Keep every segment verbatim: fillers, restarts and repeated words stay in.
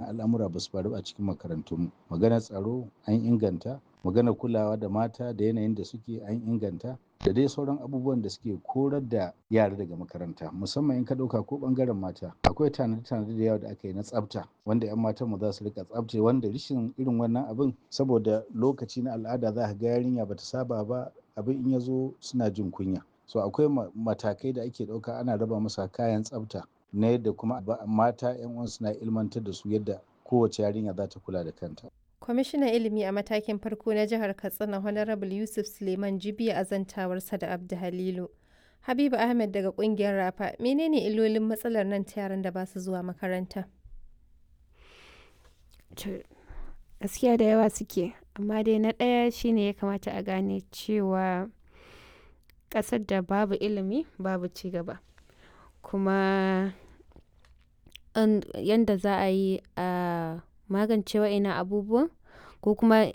al'amura ba su faru a cikin makarantunmu. Maganar tsaro an inganta, maganar kulawa da mata da yanayin da suke an inganta, da dai sauran abubuwan da suke korar da yara daga makaranta. Musamman in ka ɗauka ko ɓangaren mata, akwai tanade-tanade da yawa da aka yi na tsafta wanda 'yan matanmu za su riƙa tsaftace, wanda rashin irin wannan abin saboda lokaci na al'ada za ka ga yarinya bata saba ba, abin in ya zo suna jin kunya. So akwai matakai da ake ɗauka, ana raba masa kayan tsafta na yadda kuma mata 'yan uwan suna ilmantar da su yadda kowace yarinya za ta kula da kanta. Kwamishinan Ilimi a matakin farko na Jihar Katsina Honorable Yusuf Suleiman Jibiya a zantawarsa da Abdu Halilu. Habibu Ahmed daga ƙungiyar Rafa, menene illolin matsalar nan ta yaran da ba su zuwa makaranta? Gaskiya da yawa suke, amma dai na ɗaya shine ya kamata a gane cewa ƙasar da babu ilimi babu ci gaba. Kuma yanda za a yi a magance wa'innan abubuwan ko kuma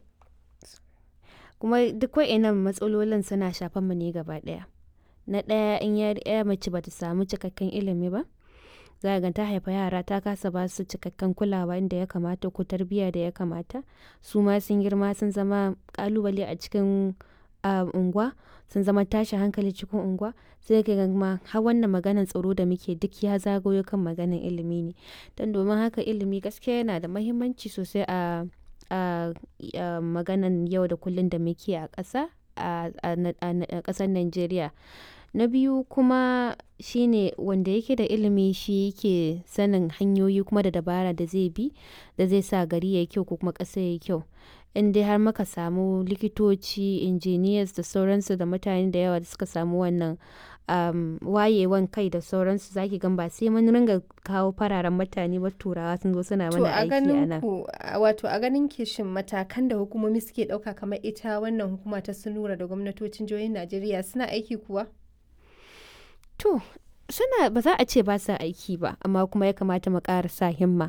kuma duk wa'innan matsalolin suna shafan mu ne gaba ɗaya. Na ɗaya, in ya mace bata samu cikakken ilimi ba, za ka ga ta haifa yara ta kasa ba su cikakken kulawa inda ya kamata ko tarbiyya da ya kamata. Su ma sun girma sun zama ƙalubale a cikin unguwa, sun zama tashin hankali cikin unguwa. Sai ka ga ma har wannan maganan tsaro da muke duk ya zagayo kan maganan ilimi ne. Don domin haka ilimi gaskiya yana da muhimmanci sosai a a maganan yau da kullum da muke a ƙasa a ƙasar Najeriya. Na biyu kuma shine wanda yake da ilimi shi yake sanin hanyoyi kuma da dabara da zai bi da zai sa gari yayi kyau ko kuma ƙasa yayi kyau. In dai har muka samu likitoci, engineers da sauransu da mutane da yawa da suka samu wannan wayewan kai da sauransu, za ki gan ba sai mun ringa kawo fararen mutane ba turawa sun zo suna mana aiki a nan. Wato a ganin ki shin matakan da hukumomi suke ɗauka kamar ita wannan hukuma ta Sunura da gwamnatocin jihohin Najeriya suna aiki kuwa? To, suna ba za a ce ba sa aiki ba, amma kuma ya kamata mu ƙara sa himma.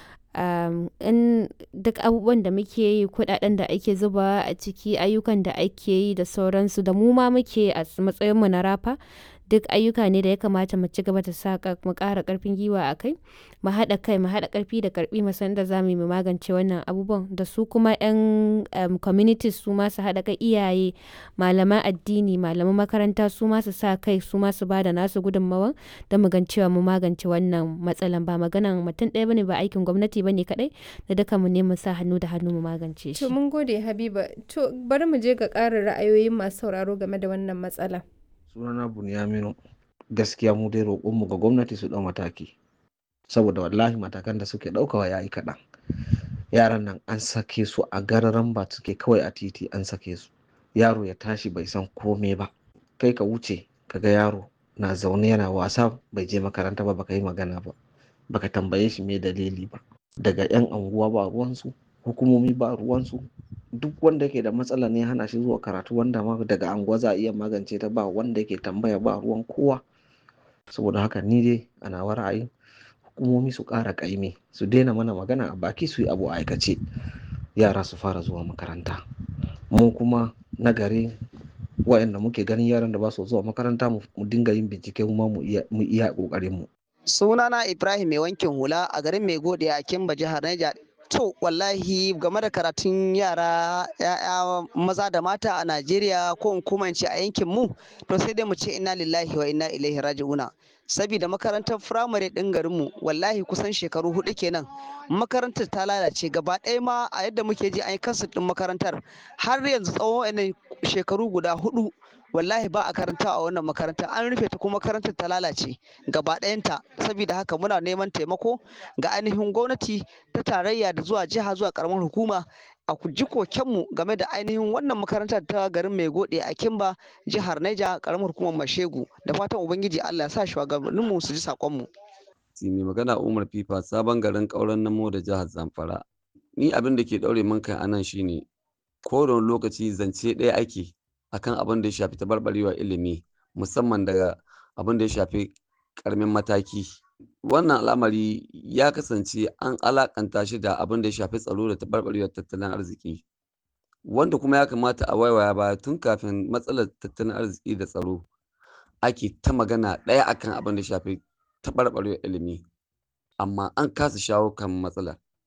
Um, in duk abubuwan da muke yi, kuɗaɗen da ake zubawa a ciki, ayyukan da ake yi da sauransu da mu ma muke a matsayinmu na Rafa, duk ayyuka ne da ya kamata mu ci gaba da saka mu ƙara ƙarfin gwiwa a kai, mu haɗa kai, mu haɗa ƙarfi da ƙarfi mu san da za mu yi mu magance wannan abubuwan. Da su kuma 'yan um, communities su ma su haɗa kai, iyaye, malaman addini, malaman makaranta su ma su sa kai, su ma su ba da nasu gudunmawan don mu gan cewa mu magance wannan matsalan. Ba maganan mutum ɗaya bane, ba aikin gwamnati bane kaɗai, da duka mu ne mu sa hannu da hannu mu magance shi. To mun gode Habiba. To bari mu je ga ƙarin ra'ayoyin masu sauraro game da wannan matsala. Sunana Bunyaminu. Gaskiya mu dai roƙonmu ga gwamnati su ɗau mataki, saboda wallahi matakan da suke ɗaukawa ya yi kaɗan. Yaran nan an sake su a gararan ba suke kawai a titi, an sake su. Yaro ya tashi bai san kome ba, kai ka wuce ka ga yaro na zaune yana wasa bai je makaranta ba, baka yi magana ba, baka tambaye shi me dalili ba. Daga 'yan anguwa ba ruwansu, hukumomi ba ruwansu. Duk wanda yake da matsala ne hana shi zuwa karatu, wanda ma daga anguwa za a iya magance ta, ba wanda yake tambaya, ba ruwan kowa. Saboda haka ni dai a nawa ra'ayin hukumomi su ƙara ƙaimi, su daina mana magana a baki, su yi abu a aikace. Yara su fara zuwa makaranta. Mu kuma na gari wa'anda muke ganin yaran da ba su zuwa makaranta mu dinga yin bincike kuma mu iya ƙoƙarin mu. Sunana Ibrahim mai wankin hula a garin Maigode a Kimba, jihar Niger. To wallahi game da karatun yara ya'ya maza da mata a Najeriya ko in kuma ce a yankin mu, to sai dai mu ce inna lillahi wa inna ilaihi raji'una. Sabida makarantar firamare ɗin garin mu wallahi kusan shekaru hudu kenan makarantar ta lalace gaba ɗaya. Ma a yadda muke ji an yi kansu ɗin makarantar har yanzu tsawon wannan shekaru guda hudu wallahi ba a karanta a wannan makaranta, an rufe ta kuma makarantar ta lalace gaba ɗayanta. Saboda haka muna neman taimako ga ainihin gwamnati ta tarayya da zuwa jiha zuwa karamar hukuma a ji kokenmu game da ainihin wannan makarantar ta garin Maigode a Kimba, jihar Niger, karamar hukumar Mashegu. Da fatan ubangiji Allah ya sa shugabanninmu su ji sakonmu. Mai magana Umar Fifa, sabon garin Kauran Namo da jihar Zamfara. Ni abin da ke daure min kai anan shine ko da lokaci zance ɗaya ake akan abin da ya shafi tabarbarewar ilimi, musamman daga abin da ya shafi karamin mataki. Wannan al'amari ya kasance an alakanta shi da abin da ya shafi tsaro da tabarbarewar tattalin arziki, wanda kuma ya kamata a waiwaya baya tun kafin matsalar tattalin arziki da tsaro ake ta magana ɗaya akan abin da ya shafi tabarbarewar ilimi, amma an kasa shawo kan matsalar.